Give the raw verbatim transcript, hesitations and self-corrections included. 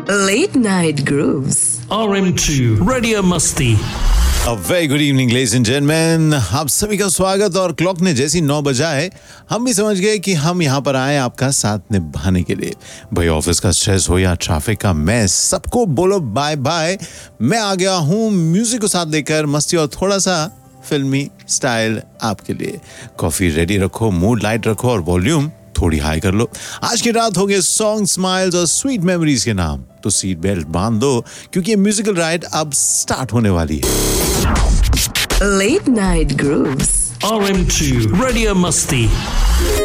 Late Night Grooves. R M two Radio Musty. A very good evening, ladies and gentlemen. आप सभी का स्वागत। और क्लॉक ने जैसी नौ बजा है, हम भी समझ गए कि हम यहाँ पर आए आपका साथ निभाने के लिए। भाई ऑफिस का स्ट्रेस हो या ट्रैफिक का मैस, सबको बोलो बाय बाय। मैं आ गया हूँ म्यूजिक को साथ लेकर, मस्ती और थोड़ा सा फिल्मी स्टाइल आपके लिए। कॉफी रेडी रखो, मूड लाइट रखो और वॉल्यूम थोड़ी हाई कर लो। आज की रात हो गए सॉन्ग, स्माइल्स और स्वीट मेमोरीज के नाम। तो सीट बेल्ट बांध दो क्योंकि ये म्यूजिकल राइड अब स्टार्ट होने वाली है। Late Night Grooves. R M two Radio Musty.